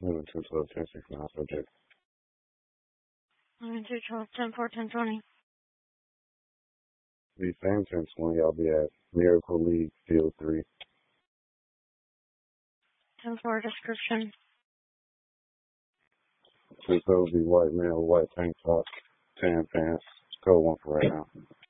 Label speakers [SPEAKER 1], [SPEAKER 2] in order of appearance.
[SPEAKER 1] Moving 212, 1069, subject.
[SPEAKER 2] 212, 10-4, 1020.
[SPEAKER 1] The same 1020, I'll be at Miracle League, Field 3.
[SPEAKER 2] 10-4, description.
[SPEAKER 1] 212 be white male, white tank top, tan pants. Code 1 for right now.